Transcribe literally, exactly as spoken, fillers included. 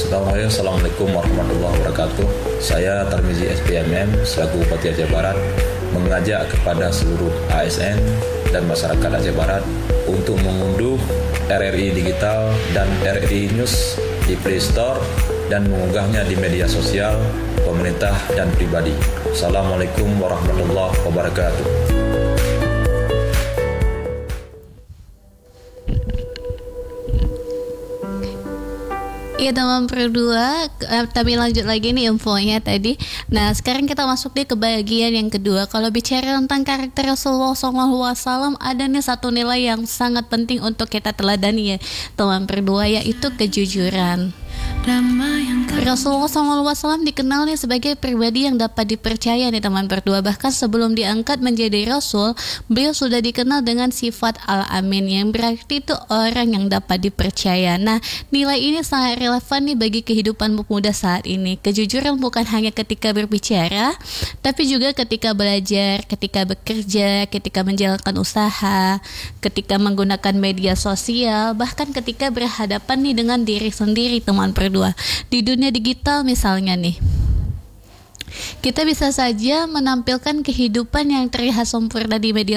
Bismillahirrahmanirrahim. Assalamualaikum warahmatullahi wabarakatuh. Saya Tarmizi S P M M selaku Bupati Aceh Barat mengajak kepada seluruh A S N dan masyarakat Aceh Barat untuk mengunduh R R I Digital dan R R I News di Play Store dan mengunggahnya di media sosial pemerintah dan pribadi. Assalamualaikum warahmatullahi wabarakatuh. Iya teman berdua, kami lanjut lagi nih infonya tadi. Nah sekarang kita masuk nih ke bagian yang kedua. Kalau bicara tentang karakter Rasulullah shallallahu alaihi wasallam, ada nih satu nilai yang sangat penting untuk kita teladani ya teman berdua, yaitu kejujuran. Rasulullah shallallahu alaihi wasallam dikenal nih sebagai pribadi yang dapat dipercaya nih teman berdua. Bahkan sebelum diangkat menjadi Rasul, beliau sudah dikenal dengan sifat Al-Amin, yang berarti itu orang yang dapat dipercaya. Nah nilai ini sangat relevan nih bagi kehidupan pemuda saat ini. Kejujuran bukan hanya ketika berbicara, tapi juga ketika belajar, ketika bekerja, ketika menjalankan usaha, ketika menggunakan media sosial, bahkan ketika berhadapan nih dengan diri sendiri teman berdua. Di dunia digital misalnya nih, kita bisa saja menampilkan kehidupan yang terlihat sempurna di media